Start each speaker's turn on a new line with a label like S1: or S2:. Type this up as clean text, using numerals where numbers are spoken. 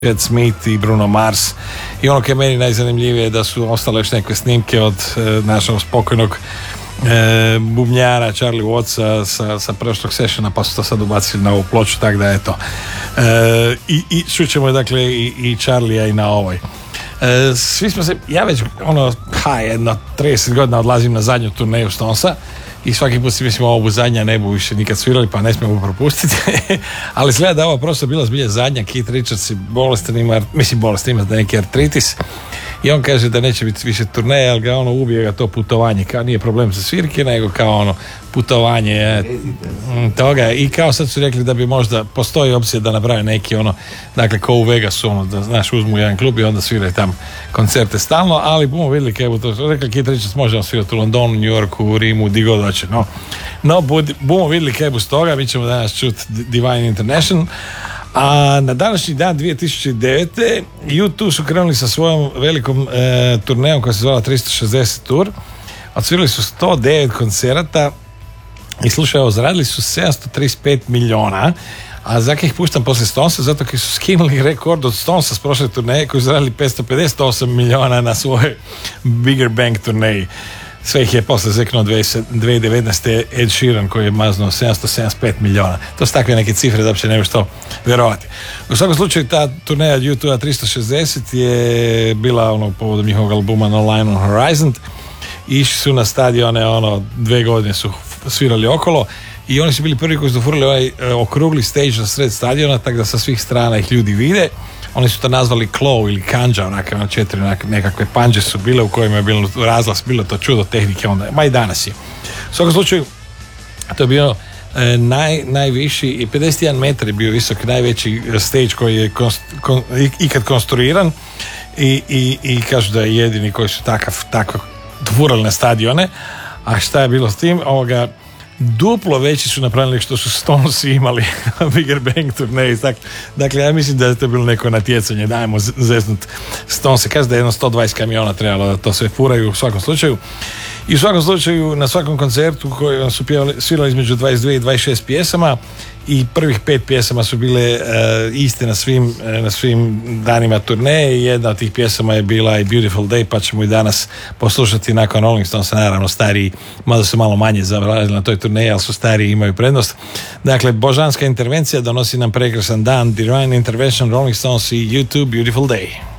S1: Chad Smith i Bruno Mars. I ono koje je meni najzanimljivije je da su ostale još neke snimke od našeg spokojnog bubnjara Charlie Wattsa sa prošlog sessiona, pa su to sad ubacili na ovu ploču, tako da eto. I čućemo dakle i Charlie-a i na ovoj. Svi smo se, ja već jedno 30 godina odlazim na zadnju turneju Stonesa i svaki put si mislimo ovo zadnja ne bu više nikad svirali, pa ne smijemo propustiti. Ali izgleda da ova prosto bila zbilja zadnja. Keith Richards je bolestan, ima neki artritis i on kaže da neće biti više turneje, ali ga ubije ga to putovanje, kao nije problem sa svirke, nego kao putovanje toga. I kao sad su rekli da bi možda postoji opcija da naprave neki dakle ko u Vegasu, da znaš, uzmu jedan klub i onda sviraju tam koncerte stalno, ali bumo vidjeli kaj bu to rekli. Keith Richards može svirati u Londonu, New Yorku, Rimu, di god hoće, no bumo vidjeli kaj bu s toga. Mi ćemo danas čuti Divine International. A na današnji dan 2009. U2 su krenuli sa svojom velikom turnejom koja se zvala 360 Tour. Odsvirali su 109 koncerata i slušaj, zaradili su 735 milijuna, a za ih puštam poslije Stonesa zato koji su skinuli rekord od Stonesa s prošle turneje koji su zaradili 558 milijuna na svojoj Bigger Bang turneji. Sve ih je posle zeknuo 2019. Ed Sheeran koji je maznuo 775 milijuna. To su takve neke cifre da uopće nema što vjerovati. U svakom slučaju ta turneja U2 360 je bila povodom njihovog albuma No Line on Horizon. Išli su na stadione, 2 godine su svirali okolo i oni su bili prvi koji su dofurili ovaj okrugli stage na sred stadiona, tako da sa svih strana ih ljudi vide. Oni su to nazvali claw ili kanja, četiri nekakve panđe su bile u kojima je bilo razglas, bilo to čudo tehnike onda, ma i danas je. U svakom slučaju, to je bio najviši i 51 metar je bio visok, najveći stage koji je ikad konstruiran i kažu da je jedini koji su tako dvurali na stadione. A šta je bilo s tim? Duplo veći su napravili što su Stonesi imali na Bigger Bang turneji. Dakle, ja mislim da je to bilo neko natjecanje, dajmo zeznut Stonese. Kaže da je jedno 120 kamiona trebalo da to sve furaju u svakom slučaju. I u svakom slučaju na svakom koncertu koji su svirali između 22 i 26 pjesama i prvih 5 pjesama su bile iste na svim danima turneje i jedna od tih pjesama je bila i Beautiful Day, pa ćemo i danas poslušati nakon Rolling Stonesa, naravno stariji, mada su malo manje zavrali na toj turneji, ali su stariji, imaju prednost. Dakle, božanska intervencija donosi nam prekrasan dan, Divine Intervention, Rolling Stones i U2 Beautiful Day.